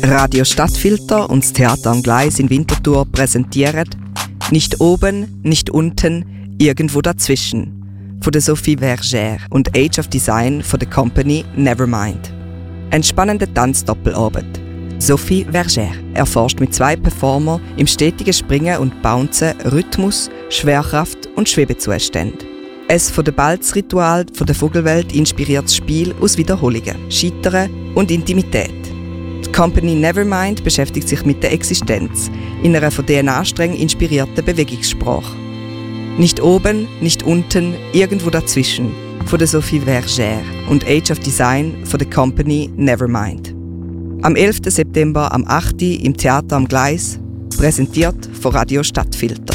Radio Stadtfilter und das Theater am Gleis in Winterthur präsentieren «Nicht oben, nicht unten, irgendwo dazwischen» von der Sophie Vergère und «Age of Design» von der Company Nevermind. Ein spannender Tanzdoppelabend. Sophie Vergère erforscht mit 2 Performern im stetigen Springen und Bouncen Rhythmus, Schwerkraft und Schwebezustände. Ein von der Balzritual von der Vogelwelt inspiriertes Spiel aus Wiederholungen, Scheitern und Intimität. Die Company Nevermind beschäftigt sich mit der Existenz in einer von DNA-streng inspirierten Bewegungssprache. Nicht oben, nicht unten, irgendwo dazwischen von der Sophie Vergère und Age of Design von der Company Nevermind. Am 11. September am 8. im Theater am Gleis, präsentiert von Radio Stadtfilter.